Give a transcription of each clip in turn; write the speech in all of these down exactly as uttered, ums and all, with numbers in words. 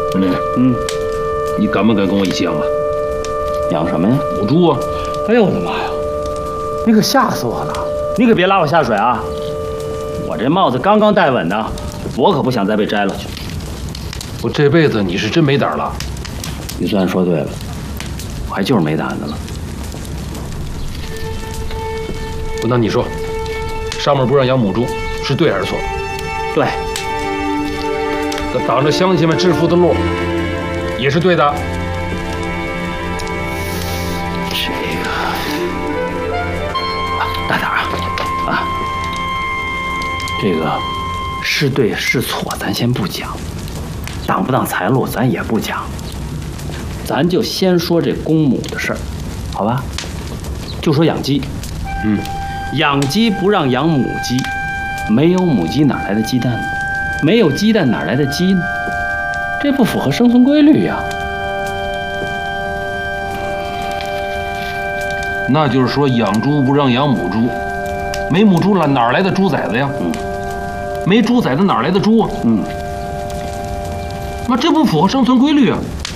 兄弟，嗯，你敢不敢跟我一起养啊？ 养什么呀？ 母猪啊！ 哎呦我的妈呀！你可吓死我了！你可别拉我下水啊！我这帽子刚刚戴稳呢，我可不想再被摘了去。 我这辈子你是真没胆了。 你虽然说对了，我还就是没胆子了。 那你说，上面不让养母猪是对还是错？ 对。 那挡着乡亲们致富的路也是对的。 这个啊，大胆啊啊！这个是对是错，咱先不讲，挡不挡财路咱也不讲，咱就先说这公母的事儿，好吧？就说养鸡，嗯，养鸡不让养母鸡，没有母鸡哪来的鸡蛋呢？没有鸡蛋哪来的鸡呢？这不符合生存规律呀。 那就是说，养猪不让养母猪，没母猪了哪来的猪崽子呀？嗯，没猪崽子哪来的猪啊？嗯，那这不符合生存规律啊。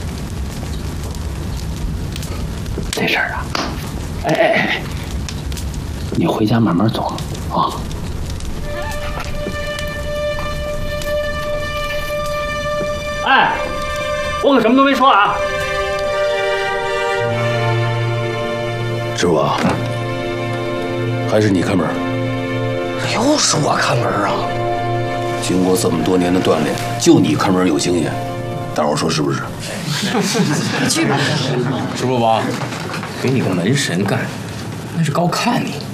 这事儿啊，哎哎哎，你回家慢慢走啊。哎，我可什么都没说啊。 师傅，还是你看门。 又是我看门啊！ 经过这么多年的锻炼，就你看门有经验，大伙说是不是？ 你去吧。 师傅吧，给你个门神干，那是高看你。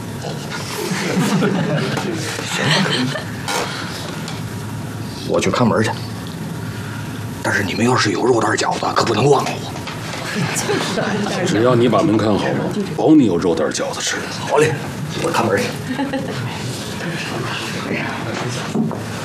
我去看门去。但是你们要是有肉蛋饺子，可不能忘了我。 只要你把门看好了，保你有肉蛋饺子吃。 好嘞，我看门去。